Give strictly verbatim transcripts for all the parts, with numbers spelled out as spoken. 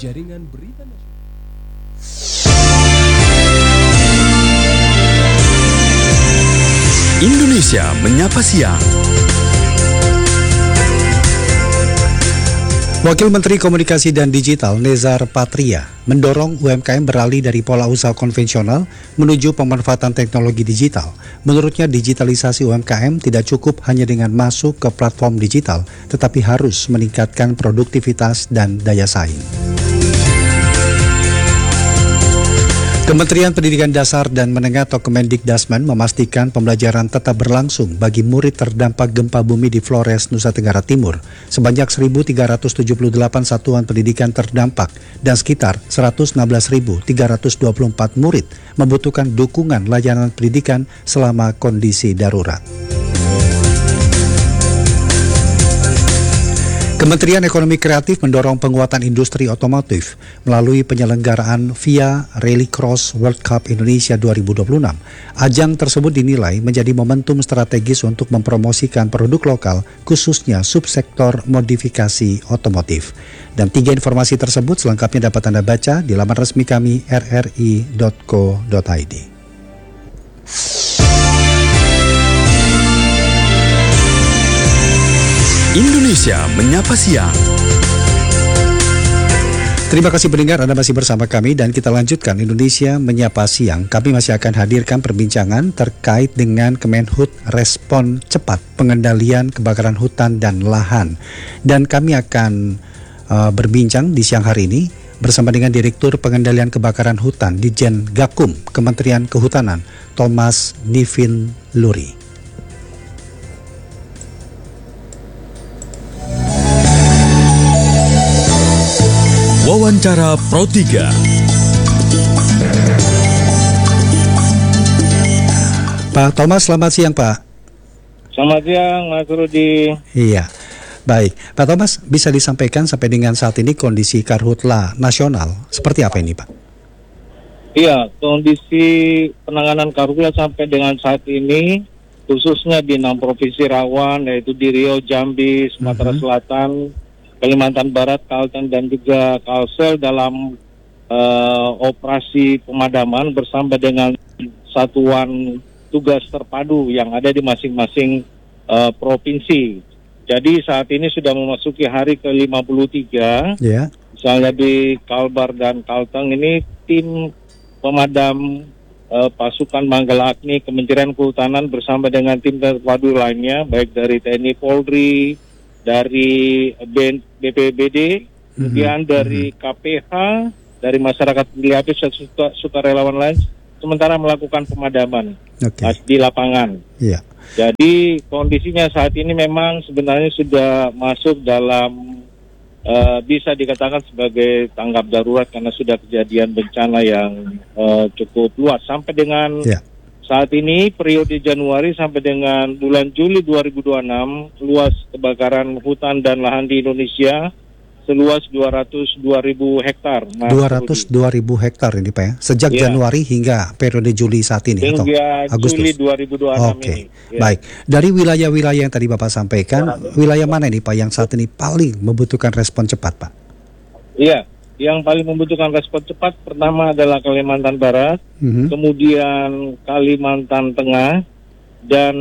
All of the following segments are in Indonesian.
Jaringan Berita Nasional. Indonesia Menyapa Siang. Wakil Menteri Komunikasi dan Digital Nezar Patria mendorong U M K M beralih dari pola usaha konvensional menuju pemanfaatan teknologi digital. Menurutnya digitalisasi U M K M tidak cukup hanya dengan masuk ke platform digital, tetapi harus meningkatkan produktivitas dan daya saing. Kementerian Pendidikan Dasar dan Menengah atau Kemendikdasmen memastikan pembelajaran tetap berlangsung bagi murid terdampak gempa bumi di Flores, Nusa Tenggara Timur. Sebanyak seribu tiga ratus tujuh puluh delapan satuan pendidikan terdampak dan sekitar seratus enam belas ribu tiga ratus dua puluh empat murid membutuhkan dukungan layanan pendidikan selama kondisi darurat. Kementerian Ekonomi Kreatif mendorong penguatan industri otomotif melalui penyelenggaraan Via Rallycross World Cup Indonesia dua ribu dua puluh enam. Ajang tersebut dinilai menjadi momentum strategis untuk mempromosikan produk lokal, khususnya subsektor modifikasi otomotif. Dan tiga informasi tersebut selengkapnya dapat Anda baca di laman resmi kami r r i dot co dot i d. Indonesia Menyapa Siang. Terima kasih pendengar, Anda masih bersama kami dan kita lanjutkan Indonesia Menyapa Siang. Kami masih akan hadirkan perbincangan terkait dengan Kemenhub respon cepat pengendalian kebakaran hutan dan lahan. Dan kami akan uh, berbincang di siang hari ini bersama dengan Direktur Pengendalian Kebakaran Hutan Ditjen Gakum Kementerian Kehutanan, Thomas Nivin Luri. Wawancara Pro tiga. Pak Thomas, selamat siang Pak. Selamat siang Mas Rudi. Iya, baik. Pak Thomas, bisa disampaikan sampai dengan saat ini kondisi karhutla nasional seperti apa ini Pak? Iya, kondisi penanganan karhutla sampai dengan saat ini khususnya di enam provinsi rawan yaitu di Riau, Jambi, Sumatera uh-huh. Selatan, Kalimantan Barat, Kalteng dan juga Kalsel dalam uh, operasi pemadaman bersama dengan satuan tugas terpadu yang ada di masing-masing uh, provinsi. Jadi saat ini sudah memasuki hari ke lima puluh tiga. Yeah. Misalnya di Kalbar dan Kalteng ini tim pemadam uh, pasukan Manggala Agni Kementerian Kehutanan bersama dengan tim terpadu lainnya baik dari T N I Polri, dari B P B D, mm-hmm. kemudian dari K P H, dari masyarakat Biliapis dan suka, sukarelawan lain, sementara melakukan pemadaman okay. di lapangan. Yeah. Jadi kondisinya saat ini memang sebenarnya sudah masuk dalam uh, bisa dikatakan sebagai tanggap darurat karena sudah kejadian bencana yang uh, cukup luas sampai dengan yeah. Saat ini periode Januari sampai dengan bulan Juli dua ribu dua puluh enam luas kebakaran hutan dan lahan di Indonesia seluas dua ratus dua ribu hektar. dua ratus dua ribu hektar ini Pak ya? Sejak ya. Januari hingga periode Juli saat ini hingga atau Agustus? Juli dua ribu dua puluh enam Oke. ini. Ya. Baik, dari wilayah-wilayah yang tadi Bapak sampaikan, wilayah mana ini Pak yang saat ini paling membutuhkan respon cepat Pak? Iya. Yang paling membutuhkan respon cepat pertama adalah Kalimantan Barat, mm-hmm. kemudian Kalimantan Tengah, dan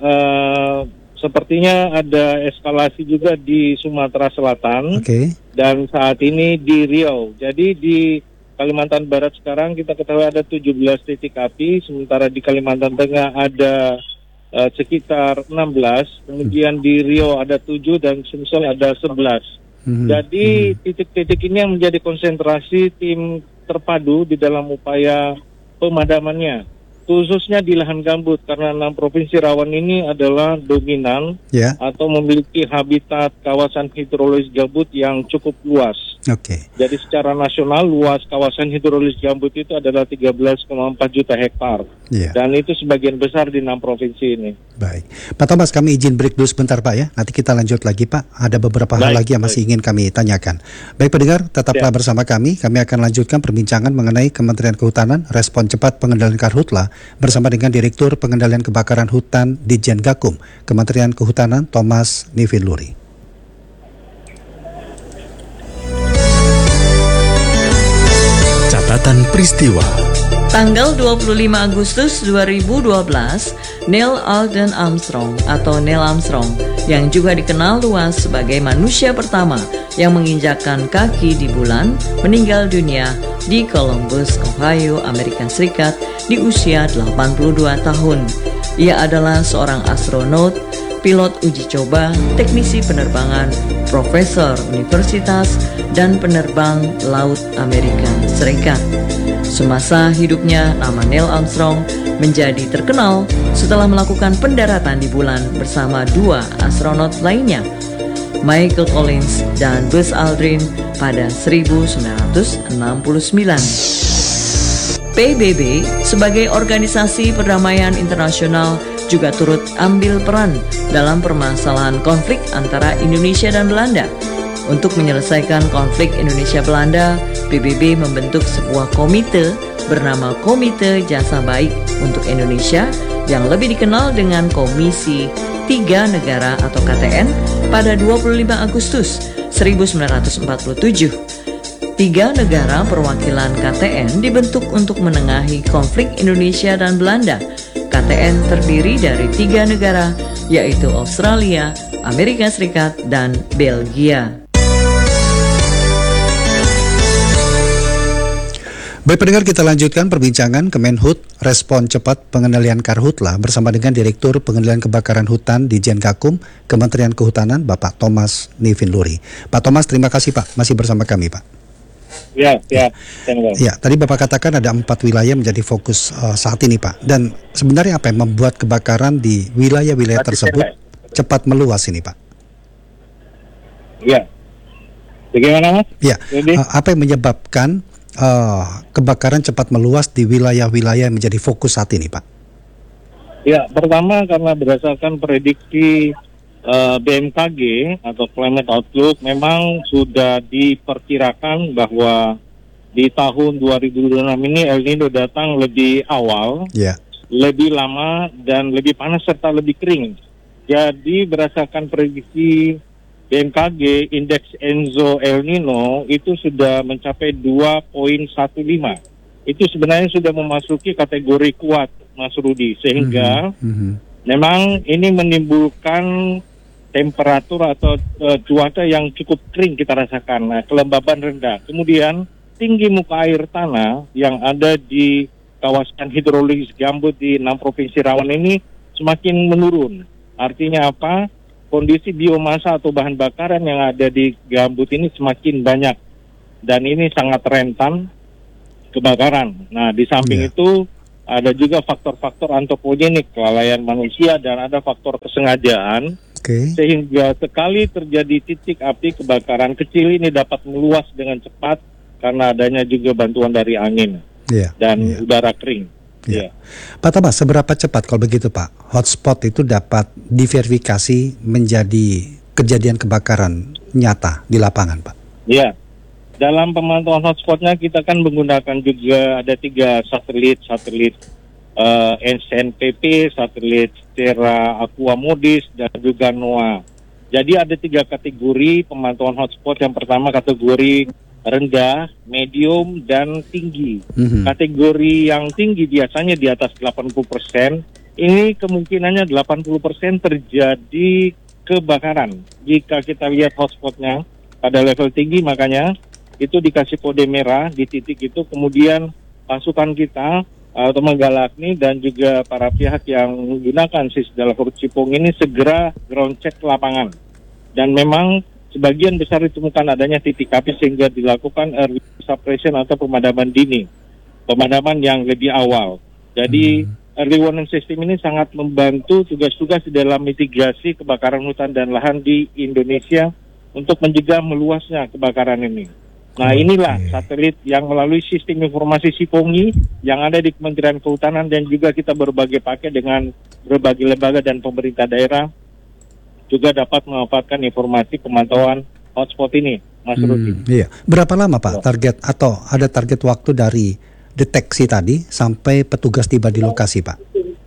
uh, sepertinya ada eskalasi juga di Sumatera Selatan, okay. dan saat ini di Riau. Jadi di Kalimantan Barat sekarang kita ketahui ada tujuh belas titik api, sementara di Kalimantan Tengah ada uh, sekitar enam belas, kemudian di Riau ada tujuh dan Sumsel ada sebelas. Hmm. Jadi hmm. titik-titik ini yang menjadi konsentrasi tim terpadu di dalam upaya pemadamannya, khususnya di lahan gambut karena enam provinsi rawan ini adalah dominan yeah. atau memiliki habitat kawasan hidrologis gambut yang cukup luas. Oke. Okay. Jadi secara nasional luas kawasan hidrologis gambut itu adalah tiga belas koma empat juta hektar. Yeah. Dan itu sebagian besar di enam provinsi ini. Baik. Pak Thomas, kami izin break dulu sebentar Pak ya. Nanti kita lanjut lagi Pak. Ada beberapa baik, hal lagi yang masih baik. ingin kami tanyakan. Baik pendengar, tetaplah yeah. bersama kami. Kami akan lanjutkan perbincangan mengenai Kementerian Kehutanan respon cepat pengendalian karhutla bersama dengan Direktur Pengendalian Kebakaran Hutan Ditjen Gakum Kementerian Kehutanan Thomas Nivin Luri. Catatan peristiwa. Tanggal dua puluh lima Agustus dua ribu dua belas, Neil Alden Armstrong atau Neil Armstrong yang juga dikenal luas sebagai manusia pertama yang menginjakkan kaki di bulan meninggal dunia di Columbus, Ohio, Amerika Serikat di usia delapan puluh dua tahun. Ia adalah seorang astronot, pilot uji coba, teknisi penerbangan, profesor universitas, dan penerbang laut Amerika Serikat. Semasa hidupnya, nama Neil Armstrong menjadi terkenal setelah melakukan pendaratan di bulan bersama dua astronot lainnya, Michael Collins dan Buzz Aldrin pada seribu sembilan ratus enam puluh sembilan. P B B sebagai organisasi perdamaian internasional juga turut ambil peran dalam permasalahan konflik antara Indonesia dan Belanda. Untuk menyelesaikan konflik Indonesia-Belanda, P B B membentuk sebuah komite bernama Komite Jasa Baik untuk Indonesia yang lebih dikenal dengan Komisi Tiga Negara atau K T N pada dua puluh lima Agustus seribu sembilan ratus empat puluh tujuh. Tiga negara perwakilan K T N dibentuk untuk menengahi konflik Indonesia dan Belanda. K T N terdiri dari tiga negara, yaitu Australia, Amerika Serikat, dan Belgia. Baik pendengar, kita lanjutkan perbincangan Kemenhut Respon Cepat Pengendalian Karhutla bersama dengan Direktur Pengendalian Kebakaran Hutan di Jenkakum Kementerian Kehutanan, Bapak Thomas Nivinluri. Pak Thomas, terima kasih Pak, masih bersama kami Pak. Ya, ya. Ya, tadi Bapak katakan ada empat wilayah menjadi fokus uh, saat ini Pak. Dan sebenarnya apa yang membuat kebakaran di wilayah-wilayah tersebut cepat meluas ini Pak? Ya, bagaimana Mas? Ya, uh, apa yang menyebabkan Uh, kebakaran cepat meluas di wilayah-wilayah yang menjadi fokus saat ini Pak? Ya, pertama karena berdasarkan prediksi uh, B M K G atau Climate Outlook memang sudah diperkirakan bahwa di tahun dua ribu dua puluh enam ini El Nino datang lebih awal, yeah. lebih lama dan lebih panas serta lebih kering. Jadi berdasarkan prediksi B M K G, indeks Enzo El Nino itu sudah mencapai dua koma satu lima. Itu sebenarnya sudah memasuki kategori kuat, Mas Rudi. Sehingga mm-hmm. memang ini menimbulkan temperatur atau uh, cuaca yang cukup kering kita rasakan. Nah, kelembaban rendah. Kemudian tinggi muka air tanah yang ada di kawasan hidrologis gambut di enam provinsi rawan ini semakin menurun. Artinya apa? Kondisi biomasa atau bahan bakaran yang ada di gambut ini semakin banyak dan ini sangat rentan kebakaran. Nah, di samping yeah. itu ada juga faktor-faktor antropogenik, kelalaian manusia, dan ada faktor kesengajaan okay. sehingga sekali terjadi titik api kebakaran kecil ini dapat meluas dengan cepat karena adanya juga bantuan dari angin yeah. dan yeah. udara kering. Ya. Yeah. Pak Thomas, seberapa cepat kalau begitu Pak, hotspot itu dapat diverifikasi menjadi kejadian kebakaran nyata di lapangan Pak? Ya, dalam pemantauan hotspotnya kita kan menggunakan juga ada tiga satelit, satelit uh, S N P P, satelit Terra Aqua Modis, dan juga NOAA. Jadi ada tiga kategori pemantauan hotspot. Yang pertama kategori rendah, medium, dan tinggi. Mm-hmm. Kategori yang tinggi biasanya di atas delapan puluh persen. Ini kemungkinannya delapan puluh persen terjadi kebakaran. Jika kita lihat hotspotnya pada level tinggi, makanya itu dikasih kode merah di titik itu. Kemudian pasukan kita atau Menggalakni dan juga para pihak yang menggunakan Sisdal Cipung ini segera ground check ke lapangan. Dan memang sebagian besar ditemukan adanya titik api sehingga dilakukan early suppression atau pemadaman dini, pemadaman yang lebih awal. Jadi hmm. early warning system ini sangat membantu tugas-tugas di dalam mitigasi kebakaran hutan dan lahan di Indonesia untuk mencegah meluasnya kebakaran ini. Nah, inilah okay. satelit yang melalui sistem informasi Sipongi yang ada di Kementerian Kehutanan dan juga kita berbagai paket dengan berbagai lembaga dan pemerintah daerah juga dapat memanfaatkan informasi pemantauan hotspot ini, Mas hmm, Rudi. Iya. Berapa lama Pak target atau ada target waktu dari deteksi tadi sampai petugas tiba di lokasi Pak?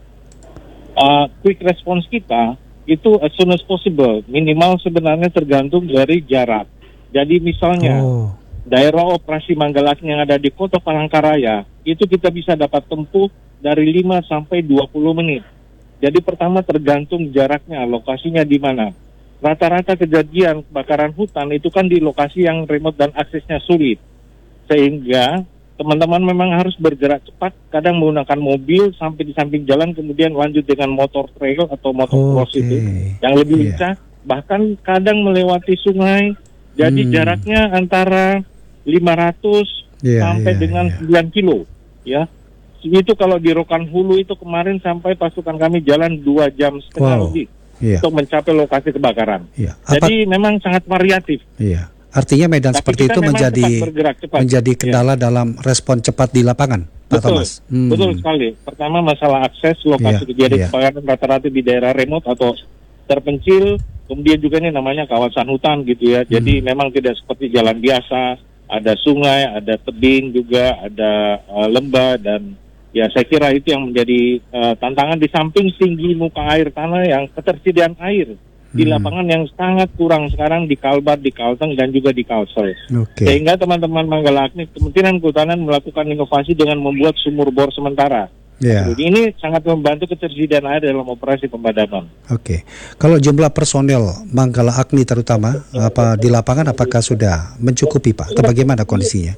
Uh, quick response kita itu as soon as possible. Minimal sebenarnya tergantung dari jarak. Jadi misalnya, oh. daerah operasi Manggalaking yang ada di Kota Palangkaraya, itu kita bisa dapat tempuh dari lima sampai dua puluh menit. Jadi pertama tergantung jaraknya, lokasinya di mana. Rata-rata kejadian kebakaran hutan itu kan di lokasi yang remote dan aksesnya sulit. Sehingga teman-teman memang harus bergerak cepat, kadang menggunakan mobil sampai di samping jalan, kemudian lanjut dengan motor trail atau motor cross Oke. itu yang lebih Iya. lincah. Bahkan kadang melewati sungai, jadi Hmm. jaraknya antara lima ratus Iya, sampai iya, dengan iya. sembilan kilo. Ya, itu kalau di Rokan Hulu itu kemarin sampai pasukan kami jalan dua jam setengah Wow. lebih Iya. untuk mencapai lokasi kebakaran. Iya. Apa? Jadi memang sangat variatif. Iya. Artinya medan Tapi seperti kita itu memang menjadi cepat bergerak cepat. menjadi Ya. kendala dalam respon cepat di lapangan, Pak Betul, Thomas. Hmm. betul sekali. Pertama masalah akses lokasi Iya, kejadian iya. kebakaran rata-rata di daerah remote atau terpencil. Kemudian juga ini namanya kawasan hutan gitu ya. Jadi Hmm. memang tidak seperti jalan biasa. Ada sungai, ada tebing juga, ada uh, lembah, dan ya saya kira itu yang menjadi uh, tantangan di samping tinggi muka air tanah yang ketersediaan air di Hmm. lapangan yang sangat kurang sekarang di Kalbar, di Kalteng, dan juga di Kalsel. Oke. Sehingga teman-teman Manggalaking, Kementerian Kehutanan melakukan inovasi dengan membuat sumur bor sementara. Ya. Jadi ini sangat membantu ketersediaan air dalam operasi pemadaman. Oke. Kalau jumlah personel Manggala Agni terutama apa di lapangan apakah sudah mencukupi, Pak? Atau bagaimana kondisinya?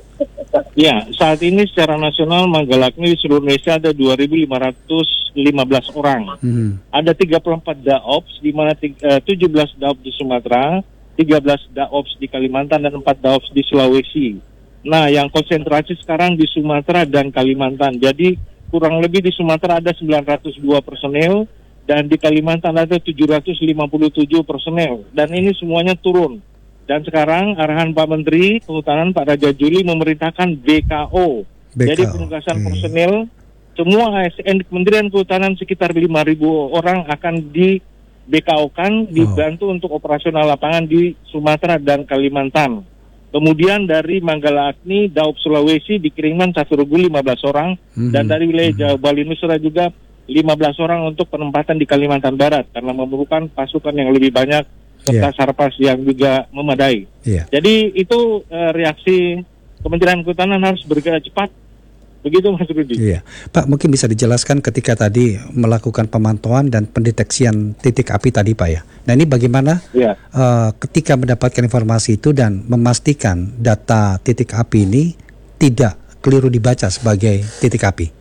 Ya, saat ini secara nasional Manggalaking di seluruh Indonesia ada dua ribu lima ratus lima belas orang. Hmm. Ada tiga puluh empat daops, di mana tig- eh, tujuh belas daops di Sumatera, tiga belas daops di Kalimantan, dan empat daops di Sulawesi. Nah, yang konsentrasi sekarang di Sumatera dan Kalimantan. Jadi kurang lebih di Sumatera ada sembilan ratus dua personel, dan di Kalimantan ada tujuh ratus lima puluh tujuh personel. Dan ini semuanya turun. Dan sekarang arahan Pak Menteri Kehutanan Pak Raja Juli memerintahkan B K O. B K O, Jadi penugasan oke. personel, semua A S N di Kementerian Kehutanan sekitar lima ribu orang akan di B K O-kan, dibantu untuk operasional lapangan di Sumatera dan Kalimantan. Kemudian dari Manggala Agni, Daob Sulawesi dikirimkan satu ribu lima belas orang, Mhm. dan dari wilayah Jawa Bali Nusra juga lima belas orang untuk penempatan di Kalimantan Barat karena memerlukan pasukan yang lebih banyak serta Iya. sarpas yang juga memadai. Iya. Jadi itu eh, reaksi Kementerian Kehutanan harus bergerak cepat. Begitu Mas Rudi. Iya. Pak, mungkin bisa dijelaskan ketika tadi melakukan pemantauan dan pendeteksian titik api tadi, Pak ya. Nah, ini bagaimana Ya. eh, ketika mendapatkan informasi itu dan memastikan data titik api ini tidak keliru dibaca sebagai titik api?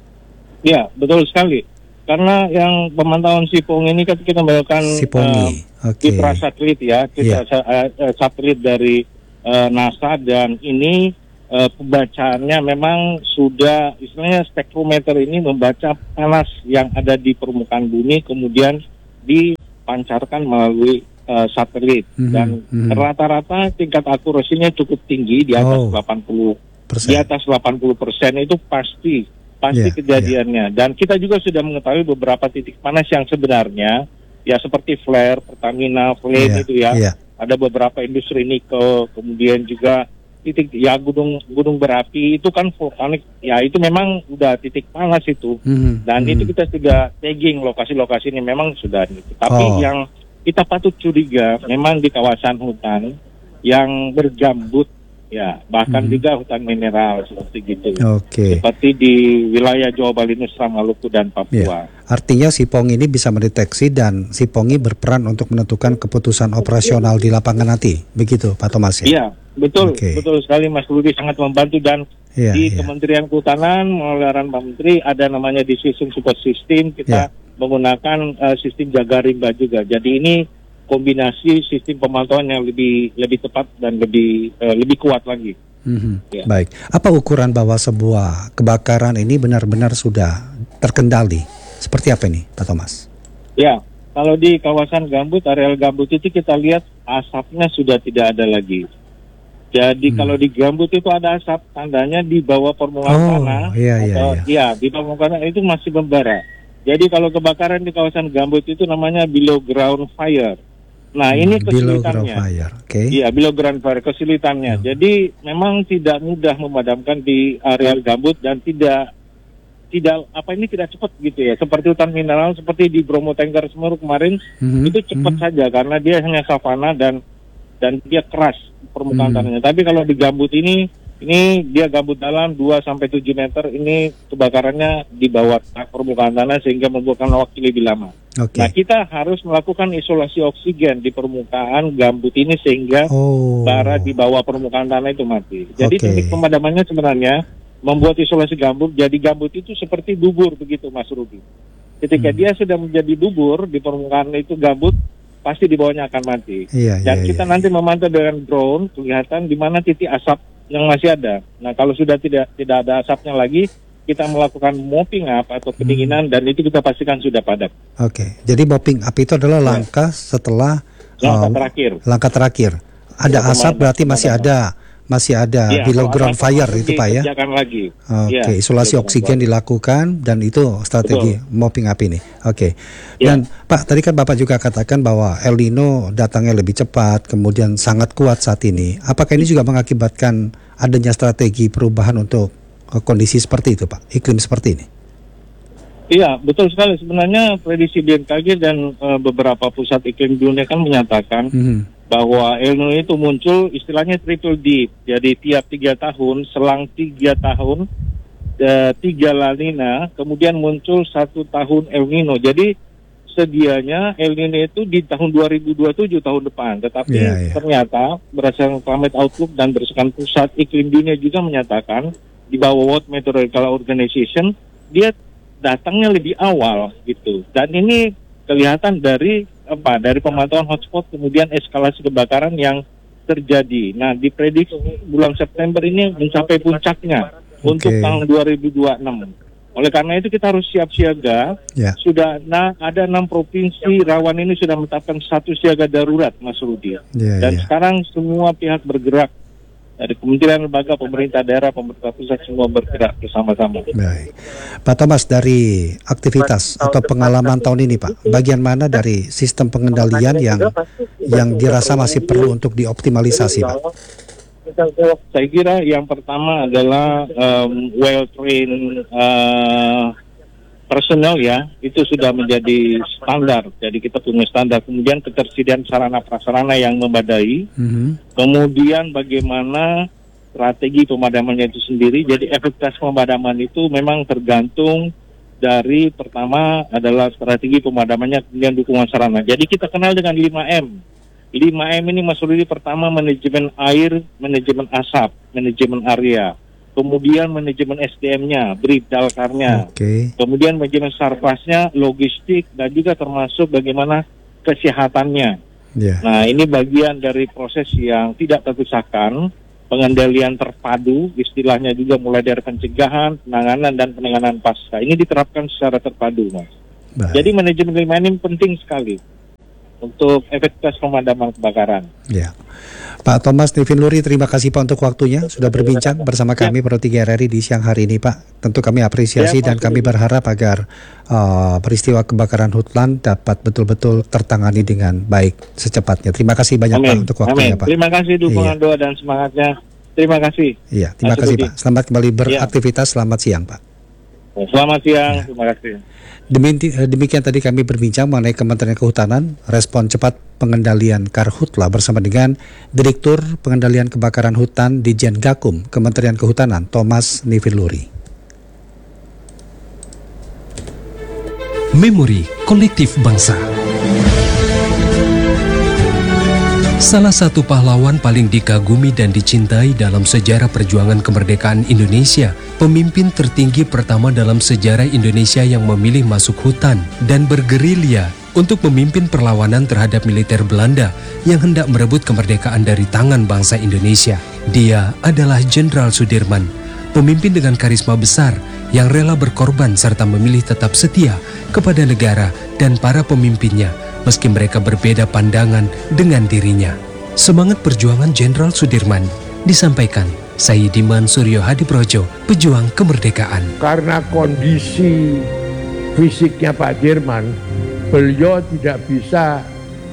Ya, betul sekali. Karena yang pemantauan Sipong ini kan kita melakukan Sipongi. eh, Oke. citra satelit ya, citra sa- eh, eh, satelit dari eh, NASA, dan ini eh, pembacaannya memang sudah, istilahnya spektrometer ini membaca panas yang ada di permukaan bumi, kemudian dipancarkan melalui eh, satelit. Mhm, Dan mhm. rata-rata tingkat akurasinya cukup tinggi, di atas Oh. delapan puluh Persen. di atas delapan puluh persen itu pasti pasti Iya, kejadiannya. Dan kita juga sudah mengetahui beberapa titik panas yang sebenarnya ya seperti flare, Pertamina, flame Iya, itu ya. iya. Ada beberapa industri nikel, kemudian juga titik ya gunung gunung berapi itu kan vulkanik. Ya itu memang udah titik panas itu. Mhm, Dan mhm. itu kita sudah tagging lokasi-lokasi ini memang sudah itu. Tapi Oh. yang kita patut curiga memang di kawasan hutan yang bergambut, ya bahkan Mhm. juga hutan mineral seperti gitu. Oke. Seperti di wilayah Jawa Bali, Nusra, Maluku, dan Papua. Ya. Artinya Sipong ini bisa mendeteksi dan Sipongi berperan untuk menentukan keputusan operasional di lapangan nanti. Begitu, Pak Thomas ya? Iya, betul, Oke. betul sekali Mas Rudi, sangat membantu. Dan Iya, di iya. Kementerian Kehutanan melalui arahan Pak Menteri ada namanya decision support system, kita Iya. menggunakan uh, sistem jaga rimba juga. Jadi ini kombinasi sistem pemantauan yang lebih lebih tepat dan lebih uh, lebih kuat lagi. Mhm. Ya. Baik. Apa ukuran bahwa sebuah kebakaran ini benar-benar sudah terkendali? Seperti apa ini, Pak Thomas? Ya, kalau di kawasan gambut, areal gambut itu kita lihat asapnya sudah tidak ada lagi. Jadi Hmm. kalau di gambut itu ada asap, tandanya di bawah permukaan Oh, tanah. iya, iya, atau, iya. iya, di bawah permukaan tanah itu masih membara. Jadi kalau kebakaran di kawasan gambut itu namanya below ground fire. Nah, ini Hmm, below ground kesulitannya. fire. Oke. Iya, below ground fire kesulitannya. Hmm. Jadi memang tidak mudah memadamkan di areal gambut dan tidak tidak apa ini tidak cepat gitu ya. Seperti hutan mineral, seperti di Bromo Tengger Semeru kemarin, Mhm, itu cepat mhm. saja karena dia hanya savana dan dan dia keras permukaan Hmm. tanahnya. Tapi kalau di gambut ini, ini dia gambut dalam dua sampai tujuh meter, ini kebakarannya di bawah permukaan tanah sehingga membutuhkan waktu lebih lama. Oke. Nah, kita harus melakukan isolasi oksigen di permukaan gambut ini sehingga Oh. bara di bawah permukaan tanah itu mati. Jadi Oke. teknik pemadamannya sebenarnya membuat isolasi gambut. Jadi gambut itu seperti dubur begitu, Mas Rudi. Ketika Hmm. dia sudah menjadi dubur di permukaan itu gambut, pasti di bawahnya akan mati. Iya, Dan iya, kita iya. nanti memantau dengan drone kelihatan di mana titik asap yang masih ada. Nah, kalau sudah tidak tidak ada asapnya lagi, kita melakukan mopping up atau pendinginan dan itu kita pastikan sudah padam. Oke, jadi mopping up itu adalah langkah setelah Langkah uh, terakhir. langkah terakhir. Ada Ya, asap berarti masih pemadaman. ada, masih ada Iya, below kalau ground ada fire asap itu Pak ya. dikerjakan lagi. Oke, Iya, isolasi betul, oksigen betul. dilakukan dan itu strategi mopping up ini. Oke. Ya. Dan Pak, tadi kan Bapak juga katakan bahwa El Nino datangnya lebih cepat, kemudian sangat kuat saat ini. Apakah ini juga mengakibatkan adanya strategi perubahan untuk uh, kondisi seperti itu, Pak? Iklim seperti ini? Iya, betul sekali. Sebenarnya prediksi B M K G dan uh, beberapa pusat iklim dunia kan menyatakan Mhm. bahwa El Nino itu muncul istilahnya triple dip. Jadi tiap tiga tahun, selang tiga tahun, uh, tiga La Nina, kemudian muncul satu tahun El Nino. Jadi sedianya El Nino itu di tahun dua ribu dua puluh tujuh tahun depan. Tetapi Iya, iya. ternyata berdasarkan Climate Outlook dan berdasarkan pusat iklim dunia juga menyatakan di bawah World Meteorological Organization, dia datangnya lebih awal gitu. Dan ini kelihatan dari apa? Dari pemantauan hotspot kemudian eskalasi kebakaran yang terjadi. Nah, diprediksi bulan September ini mencapai puncaknya untuk Oke. tahun dua ribu dua puluh enam. Oleh karena itu kita harus siap siaga. Ya. Sudah nah, ada enam provinsi rawan ini sudah menetapkan status siaga darurat, Mas Rudi. Ya, Dan ya. sekarang semua pihak bergerak. Dari kementerian lembaga, pemerintah daerah, pemerintah pusat semua bergerak bersama-sama. Baik, Pak Thomas, dari aktivitas atau pengalaman tahun ini Pak, bagian mana dari sistem pengendalian yang yang dirasa masih perlu untuk dioptimalisasi Pak? Saya kira yang pertama adalah um, well trained uh, personel ya, itu sudah menjadi standar. Jadi kita punya standar. Kemudian ketersediaan sarana prasarana yang memadai. Mhm. Kemudian bagaimana strategi pemadamannya itu sendiri. Jadi efektivitas pemadaman itu memang tergantung dari pertama adalah strategi pemadamannya, kemudian dukungan sarana. Jadi kita kenal dengan lima M. lima M ini Mas Rudi, pertama manajemen air, manajemen asap, manajemen area. Kemudian manajemen S D M-nya, brief dalkarnya. Oke. Kemudian manajemen sarpasnya, logistik, dan juga termasuk bagaimana kesehatannya. Ya. Nah, ini bagian dari proses yang tidak terpisahkan, pengendalian terpadu, istilahnya juga mulai dari pencegahan, penanganan, dan penanganan pasca. Ini diterapkan secara terpadu, Mas. Baik. Jadi manajemen lima ini penting sekali untuk efektivitas pemadaman kebakaran. Ya. Pak Thomas Nivin Luri, terima kasih Pak untuk waktunya sudah berbincang bersama kami Pro tiga R R I di siang hari ini Pak. Tentu kami apresiasi Ya, dan kami berharap agar uh, peristiwa kebakaran hutan dapat betul-betul tertangani dengan baik secepatnya. Terima kasih banyak Pak Amin. untuk waktunya Amin. Pak. Terima kasih dukungan Iya. doa dan semangatnya. Terima kasih. Iya, terima Mas kasih Rudi. Pak. Selamat kembali Iya. beraktivitas. Selamat siang Pak. Selamat siang. Ya. Terima kasih. Demi- Demikian tadi kami berbincang mengenai Kementerian Kehutanan, respon cepat pengendalian Karhutla bersama dengan Direktur Pengendalian Kebakaran Hutan Ditjen Gakum Kementerian Kehutanan, Thomas Nivin Luri. Memori Kolektif Bangsa. Salah satu pahlawan paling dikagumi dan dicintai dalam sejarah perjuangan kemerdekaan Indonesia, pemimpin tertinggi pertama dalam sejarah Indonesia yang memilih masuk hutan dan bergerilya untuk memimpin perlawanan terhadap militer Belanda yang hendak merebut kemerdekaan dari tangan bangsa Indonesia. Dia adalah Jenderal Sudirman, pemimpin dengan karisma besar yang rela berkorban serta memilih tetap setia kepada negara dan para pemimpinnya meski mereka berbeda pandangan dengan dirinya. Semangat perjuangan Jenderal Sudirman disampaikan Sayyidiman Suryo Hadiprojo, pejuang kemerdekaan. Karena kondisi fisiknya Pak Dirman, beliau tidak bisa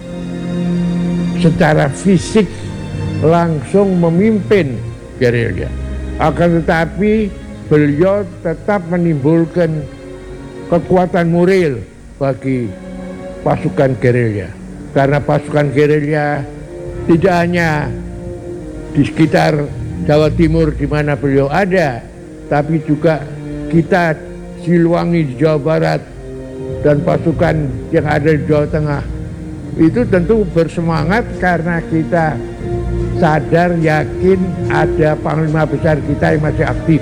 secara fisik langsung memimpin gerilya. Akan tetapi beliau tetap menimbulkan kekuatan moral bagi pasukan gerilya. Karena pasukan gerilya tidak hanya di sekitar Jawa Timur di mana beliau ada, tapi juga kita Siliwangi di Jawa Barat dan pasukan yang ada di Jawa Tengah. Itu tentu bersemangat karena kita sadar, yakin ada panglima besar kita yang masih aktif.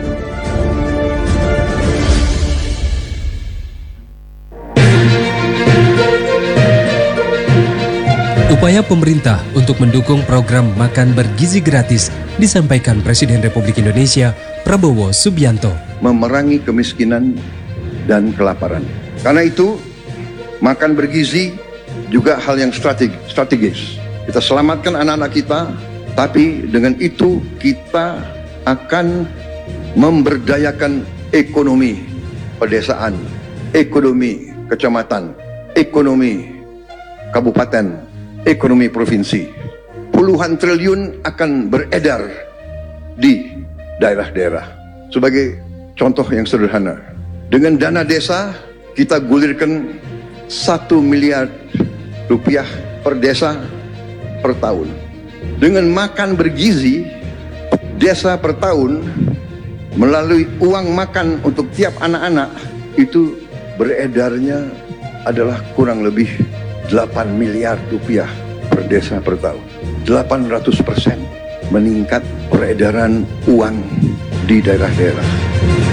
Upaya pemerintah untuk mendukung program makan bergizi gratis disampaikan Presiden Republik Indonesia Prabowo Subianto. Memerangi kemiskinan dan kelaparan. Karena itu, makan bergizi juga hal yang strategi, strategis. Kita selamatkan anak-anak kita, tapi dengan itu kita akan memberdayakan ekonomi pedesaan, ekonomi kecamatan, ekonomi kabupaten, ekonomi provinsi. Puluhan triliun akan beredar di daerah-daerah. Sebagai contoh yang sederhana, dengan dana desa kita gulirkan satu miliar rupiah per desa per tahun. Dengan makan bergizi, desa per tahun melalui uang makan untuk tiap anak-anak itu beredarnya adalah kurang lebih delapan miliar rupiah per desa per tahun. delapan ratus persen meningkat peredaran uang di daerah-daerah.